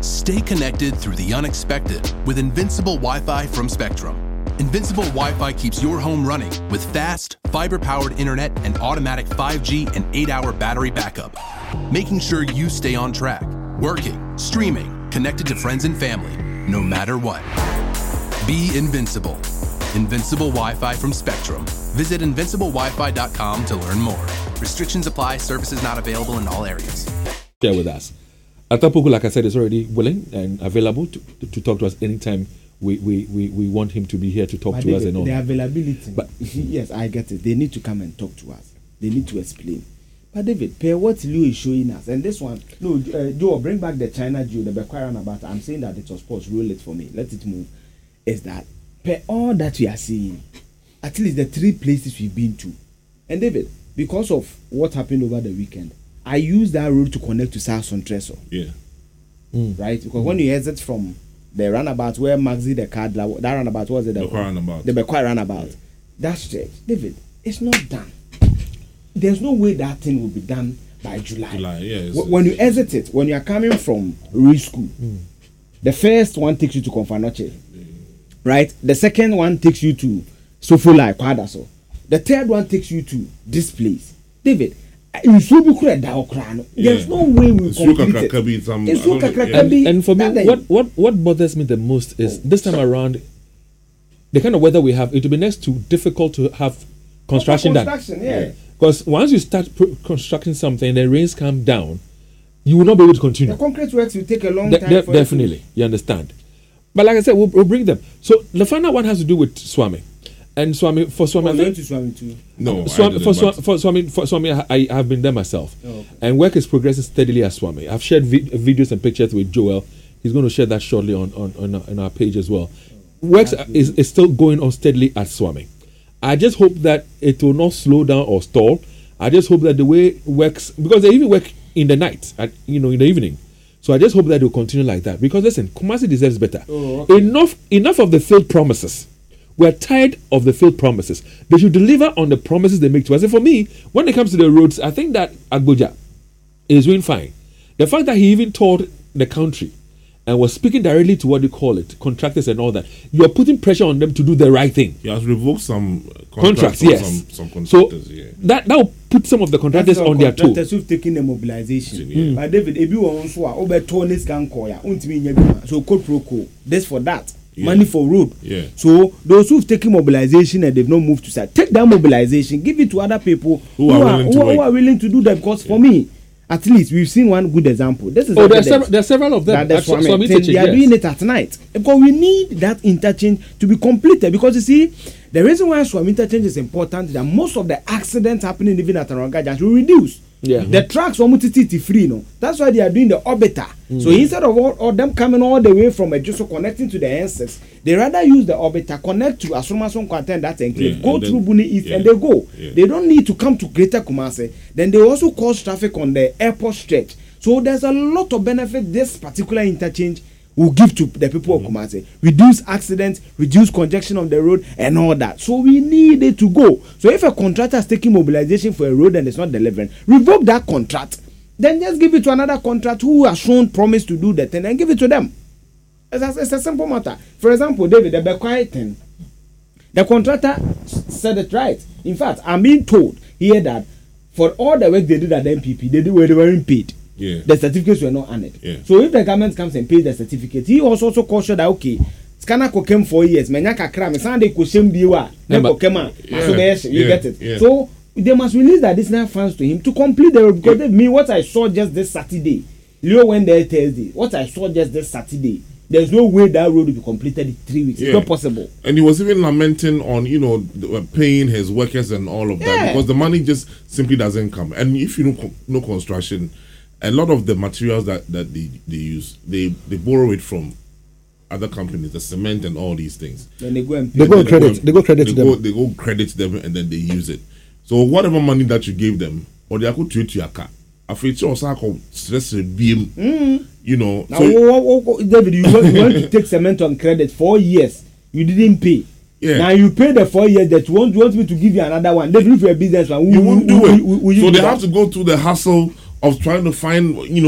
Stay connected through the unexpected with Invincible Wi-Fi from Spectrum. Invincible Wi-Fi keeps your home running with fast, fiber-powered internet and automatic 5G and 8-hour battery backup, making sure you stay on track, working, streaming, connected to friends and family, no matter what. Be invincible. Invincible Wi-Fi from Spectrum. Visit invinciblewifi.com to learn more. Restrictions apply. Services not available in all areas. Share with us. Atapuku, like I said, is already willing and available to talk to us anytime we want him to be here to talk to us and all. The availability. But yes, I get it. They need to come and talk to us. They need to explain. But David, per what Leo is showing us, and this one, no, Joe, bring back the China Jew, the Bequia about. I'm saying that it was supposed to roll it for me. Let it move. Is that per all that we are seeing, at least the 3 places we've been to, and David, because of what happened over the weekend, I used that road to connect to South Tresor. Yeah. Right? Because when you exit from the roundabout where Maxi the card, that roundabout, was it? The Bequia roundabout. Yeah. That stretch, David, it's not done. There's no way that thing will be done by July. Yes. When you exit it, when you are coming from Rui School, the first one takes you to Confanoche, right? The second one takes you to Sofola Kwadaso. The third one takes you to this place. David, there's no way we complete it. And for me, what bothers me the most is this time around, the kind of weather we have, it will be next to difficult to have construction done. Yeah. Because once you start constructing something, the rains come down, you will not be able to continue. The concrete works will take a long time. Definitely, you understand. But like I said, we'll bring them. So the final one has to do with Swami. And Swami, for Swami, I went to Swami too. No, for Swami, I have been there myself. Oh, okay. And work is progressing steadily at Swami. I've shared videos and pictures with Joel. He's going to share that shortly on our page as well. Works is still going on steadily at Swami. I just hope that it will not slow down or stall. I just hope that the way it works, because they even work in the night, in the evening. So I just hope that it will continue like that. Because listen, Kumasi deserves better. Oh, okay. Enough of the failed promises. We're tired of the failed promises. They should deliver on the promises they make to us. And for me, when it comes to the roads, I think that Agboja is doing fine. The fact that he even told the country and was speaking directly to what you call it, contractors and all that, you are putting pressure on them to do the right thing. He has revoked some contracts, yes. Some contractors, so that will put some of the contractors on their toes. Contractors who've taken the mobilization. But David, if you want so code pro co, this for that. Yeah. Money for road. Yeah. So those who've taken mobilization and they've not moved to side, take that mobilization, give it to other people who are willing to do that. Because for me, at least we've seen one good example. This is there are several of them. They are doing it at night because we need that interchange to be completed. Because you see, the reason why Swami interchange is important is that most of the accidents happening even at Aranga Junction will reduce. Yeah. The tracks are free, no. That's why they are doing the orbiter. So instead of all them coming all the way from Ejuso connecting to the N6, they rather use the orbiter, connect to Asomason Content, that enclave, go through Buni East, and they go. Yeah. They don't need to come to Greater Kumasi. Then they also cause traffic on the airport stretch. So there's a lot of benefit this particular interchange will give to the people of Kumasi. Reduce accidents, reduce congestion on the road, and all that. So we need it to go. So if a contractor is taking mobilization for a road and it's not delivering, revoke that contract. Then just give it to another contractor who has shown promise to do that thing and give it to them. It's a simple matter. For example, David, the Bequia thing, the contractor said it right. In fact, I'm being told here that for all the work they did at the MPP, they weren't paid. Yeah. The certificates were not honored. Yeah. So if the government comes and pays the certificate, he also cautioned that okay, scanner came 4 years, Menyaka Kram, Sunday Kushem Biwa, you get it. Yeah. So they must release the additional funds to him to complete the road. Because what I saw just this Saturday, Leo went there Thursday. What I saw just this Saturday, there's no way that road will be completed in 3 weeks. It's not possible. And he was even lamenting on, paying his workers and all of that because the money just simply doesn't come. And if you know no construction, a lot of the materials that they use, they borrow it from other companies, the cement and all these things. Then they go and they go credit to them. They go credit them and then they use it. So whatever money that you gave them, or they are going to treat your car. After stress beam, Now, David, you want to take cement on credit 4 years. You didn't pay. Yeah. Now you pay the 4 years that you want me to give you another one. David, if you're a business one, you won't do it. So they have to go through the hassle of trying to find,